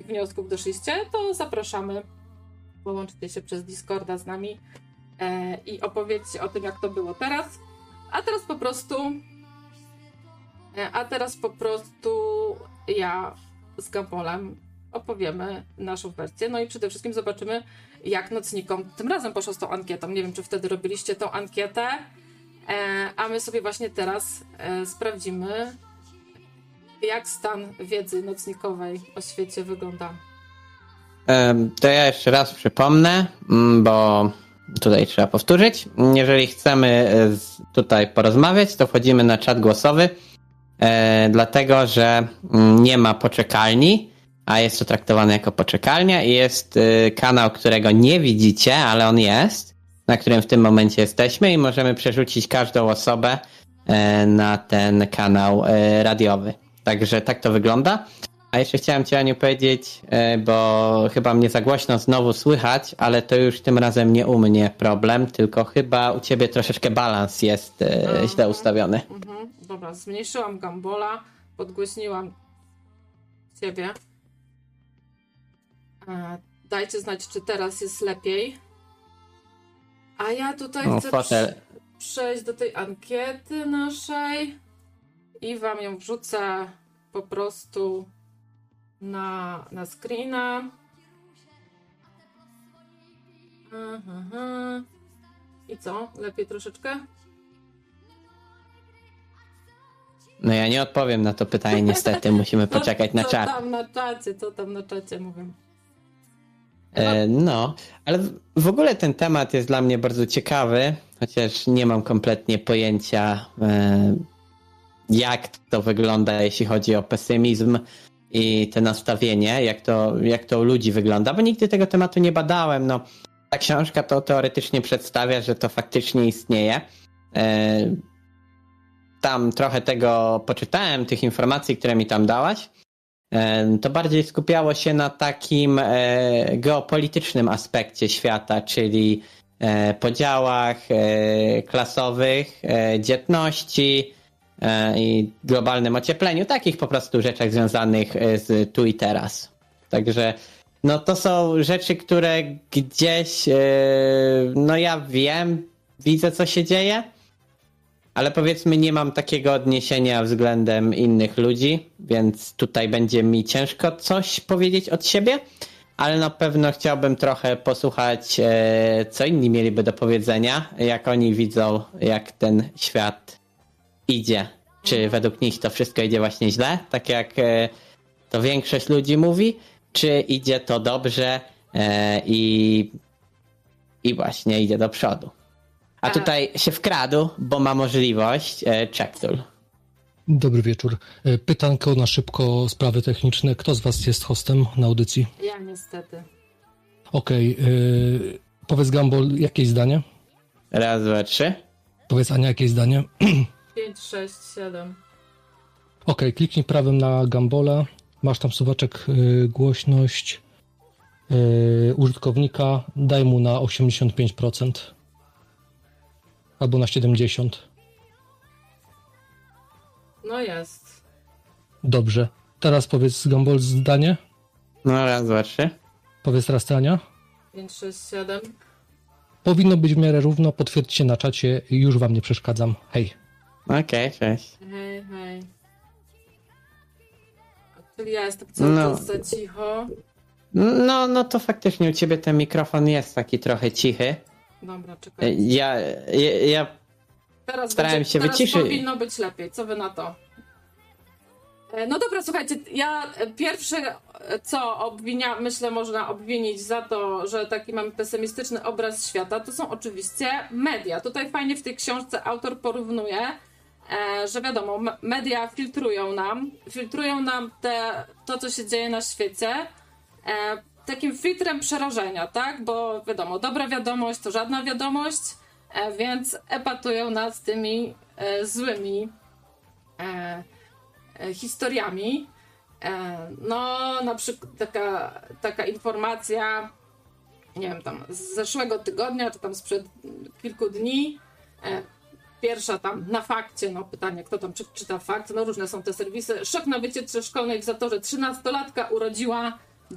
wniosków doszliście, to zapraszamy. Połączcie się przez Discorda z nami i opowiedzcie o tym, jak to było teraz. A teraz po prostu ja z Gambolem opowiemy naszą wersję. No i przede wszystkim zobaczymy, jak nocnikom tym razem poszło z tą ankietą. Nie wiem, czy wtedy robiliście tą ankietę, a my sobie właśnie teraz sprawdzimy, jak stan wiedzy nocnikowej o świecie wygląda. To ja jeszcze raz przypomnę, bo tutaj trzeba powtórzyć. Jeżeli chcemy tutaj porozmawiać, to wchodzimy na czat głosowy, dlatego że nie ma poczekalni, a jest to traktowane jako poczekalnia i jest kanał, którego nie widzicie, ale on jest, na którym w tym momencie jesteśmy i możemy przerzucić każdą osobę na ten kanał radiowy. Także tak to wygląda. A jeszcze chciałem Ci, Aniu, powiedzieć, bo chyba mnie za głośno znowu słychać, ale to już tym razem nie u mnie problem, tylko chyba u Ciebie troszeczkę balans jest źle ustawiony. Dobra, zmniejszyłam Gambola, podgłośniłam Ciebie. Dajcie znać, czy teraz jest lepiej. A ja tutaj chcę przejść do tej ankiety naszej i Wam ją wrzucę po prostu na screena. I co? Lepiej troszeczkę? No ja nie odpowiem na to pytanie niestety, musimy poczekać na czat. Co tam na czacie mówię? No, ale w ogóle ten temat jest dla mnie bardzo ciekawy, chociaż nie mam kompletnie pojęcia, jak to wygląda, jeśli chodzi o pesymizm i te nastawienie, jak to u ludzi wygląda, bo nigdy tego tematu nie badałem. No, ta książka to teoretycznie przedstawia, że to faktycznie istnieje. Tam trochę tego poczytałem, tych informacji, które mi tam dałaś. To bardziej skupiało się na takim geopolitycznym aspekcie świata, czyli podziałach klasowych, dzietności i globalnym ociepleniu, takich po prostu rzeczach związanych z tu i teraz. Także no to są rzeczy, które gdzieś no ja widzę co się dzieje, ale powiedzmy nie mam takiego odniesienia względem innych ludzi, więc tutaj będzie mi ciężko coś powiedzieć od siebie, ale na pewno chciałbym trochę posłuchać, co inni mieliby do powiedzenia, jak oni widzą, jak ten świat idzie. Czy według nich to wszystko idzie właśnie źle, tak jak to większość ludzi mówi, czy idzie to dobrze i właśnie idzie do przodu. A tutaj się wkradł, bo ma możliwość Czektul. Dobry wieczór. Pytanko na szybko, sprawy techniczne. Kto z was jest hostem na audycji? Ja niestety. Okej. Powiedz Gambol, jakieś zdanie? Raz, dwa, trzy. Powiedz Ania, jakieś zdanie? 5, 6, 7. Okej, kliknij prawym na Gambola. Masz tam suwaczek głośność użytkownika. Daj mu na 85%. Albo na 70%. No jest. Dobrze. Teraz powiedz Gambol zdanie. No raz, dwa, trzy. Powiedz teraz ty, Ania. 5, 6, 7. Powinno być w miarę równo. Potwierdźcie na czacie. Już wam nie przeszkadzam. Hej. Okej, cześć. Hej. Czyli ja jestem cały czas za cicho. No to faktycznie u ciebie ten mikrofon jest taki trochę cichy. Dobra, czekaj. Ja starałem się wyciszyć. Teraz powinno być lepiej. Co wy na to? No dobra, słuchajcie, ja pierwsze co myślę można obwinić za to, że taki mamy pesymistyczny obraz świata, to są oczywiście media. Tutaj fajnie w tej książce autor porównuje, że wiadomo, media filtrują nam to, co się dzieje na świecie, takim filtrem przerażenia, tak? Bo wiadomo, dobra wiadomość to żadna wiadomość, więc epatują nas tymi złymi historiami. No, na przykład taka informacja, nie wiem, tam z zeszłego tygodnia, czy tam sprzed kilku dni, pierwsza tam na Fakcie, no pytanie, kto tam czyta Fakt, no różne są te serwisy. Szok na wycieczce szkolnej w Zatorze, 13-latka urodziła